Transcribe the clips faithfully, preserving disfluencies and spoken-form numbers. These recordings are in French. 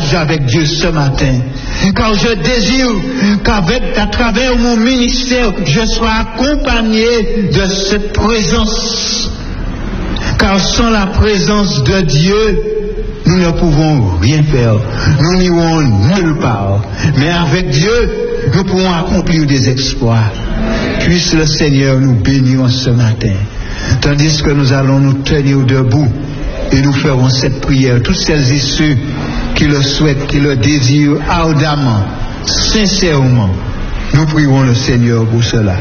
partage avec Dieu ce matin. Car je désire qu'avec, à travers mon ministère, je sois accompagné de cette présence. Car sans la présence de Dieu, nous ne pouvons rien faire. Nous n'irons nulle part. Mais avec Dieu, nous pouvons accomplir des exploits. Puisse le Seigneur nous bénir ce matin. Tandis que nous allons nous tenir debout et nous ferons cette prière. Toutes celles et ceux qui le souhaitent, qui le désirent ardemment, sincèrement, nous prierons le Seigneur pour cela.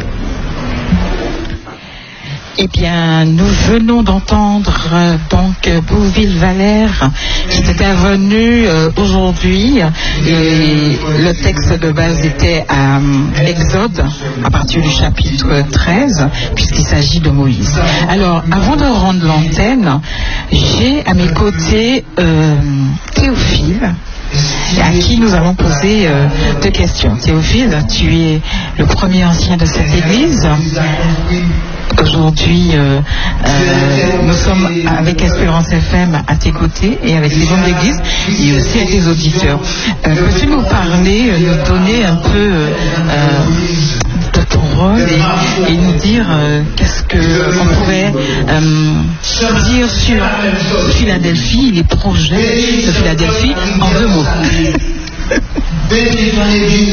Eh bien, nous venons d'entendre euh, donc Bouville-Valère qui est intervenu euh, aujourd'hui. Et le texte de base était à euh, Exode, à partir du chapitre treize, puisqu'il s'agit de Moïse. Alors, avant de rendre l'antenne, j'ai à mes côtés euh, Théophile, à qui nous allons poser euh, deux questions. Théophile, tu es le premier ancien de cette église. Aujourd'hui, euh, euh, nous sommes avec Espérance F M à tes côtés et avec les hommes d'église et aussi avec les auditeurs. Euh, peux-tu nous parler, nous donner un peu euh, de ton rôle et, et nous dire euh, qu'est-ce qu'on pourrait euh, dire sur Philadelphie, les projets de Philadelphie en deux mots.